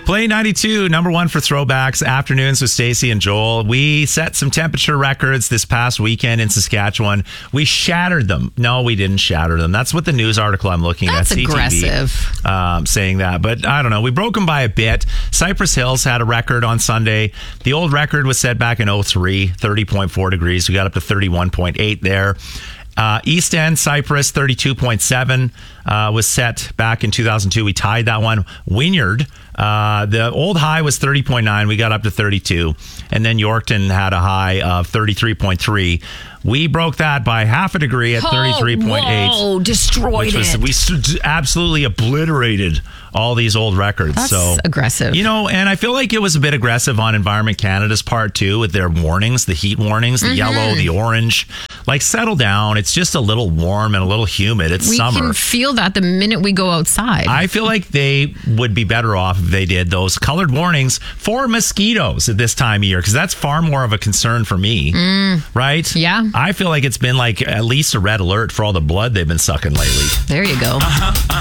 Play 92, number one for throwbacks, afternoons with Stacey and Joel. We set some temperature records this past weekend in Saskatchewan. We shattered them. No, we didn't shatter them. That's what the news article I'm looking That's at, CTV, aggressive. saying that. But I don't know. We broke them by a bit. Cypress Hills had a record on Sunday. The old record was set back in 03, 30.4 degrees. We got up to 31.8 there. East End, Cypress, 32.7 was set back in 2002. We tied that one. Wynyard, the old high was 30.9. We got up to 32. And then Yorkton had a high of 33.3. We broke that by half a degree at 33.8. Whoa, destroyed it. We absolutely obliterated all these old records. That's aggressive. And I feel like it was a bit aggressive on Environment Canada's part too, with their warnings, the heat warnings, the yellow, the orange. Like, settle down. It's just a little warm and a little humid. It's summer. We can feel that the minute we go outside. I feel like they would be better off if they did those colored warnings for mosquitoes at this time of year, because that's far more of a concern for me. Right? Yeah. I feel like it's been like at least a red alert for all the blood they've been sucking lately. There you go.